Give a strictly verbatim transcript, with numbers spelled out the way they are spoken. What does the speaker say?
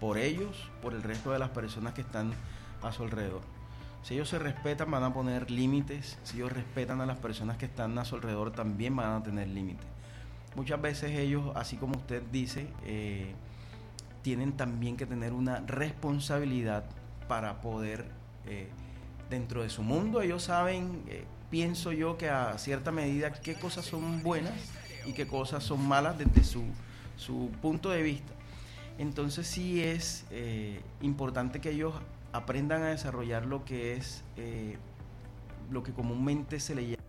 por ellos, por el resto de las personas que están a su alrededor. Si ellos se respetan, van a poner límites. Si ellos respetan a las personas que están a su alrededor, también van a tener límites. Muchas veces ellos, así como usted dice, eh, tienen también que tener una responsabilidad para poder, eh, dentro de su mundo, ellos saben, eh, pienso yo, que a cierta medida qué cosas son buenas y qué cosas son malas desde su, su punto de vista. Entonces sí es eh, importante que ellos aprendan a desarrollar lo que es eh, lo que comúnmente se le llama